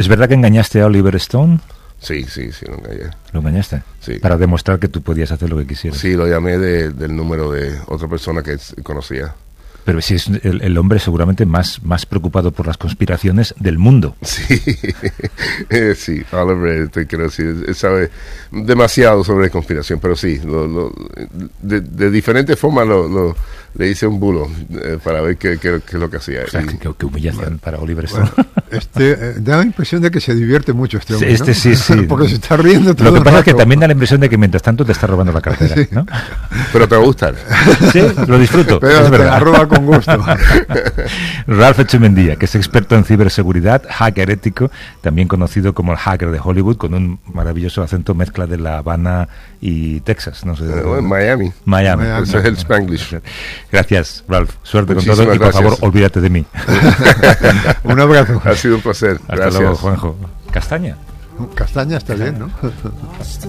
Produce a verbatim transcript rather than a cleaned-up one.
verdad que engañaste a Oliver Stone? Sí, sí, sí, lo engañé. ¿Lo engañaste? Sí. Para demostrar que tú podías hacer lo que quisieras. Sí, lo llamé de, del número de otra persona que conocía. Pero sí es el, el hombre seguramente más, más preocupado por las conspiraciones del mundo. Sí, eh, sí, Oliver, te quiero decir, él sabe demasiado sobre conspiración, pero sí, lo, lo, de, de diferentes formas lo, lo, le hice un bulo eh, para ver qué, qué, qué es lo que hacía. O sea, y, que, que humillación bueno, para Oliver Stone. Bueno, este, eh, da la impresión de que se divierte mucho este hombre, Este ¿no? sí, sí. Porque se está riendo todo Lo que el pasa rato. es que también da la impresión de que mientras tanto te está robando la cartera, sí. ¿no? Pero te va a gustar. Sí, lo disfruto. Pero es te verdad. la roba con gusto. Ralph Echemendía, que es experto en ciberseguridad, hacker ético, también conocido como el hacker de Hollywood, con un maravilloso acento mezcla de La Habana y Texas. No sé. Uh, bueno, Miami. Miami. Miami. Eso es el Spanglish. Gracias, Ralph. Suerte Muchísimas con todo y por gracias. favor, olvídate de mí. Un abrazo. Ha sido un placer. Hasta Gracias. luego, Juanjo. Castaña. Castaña está bien, ¿no?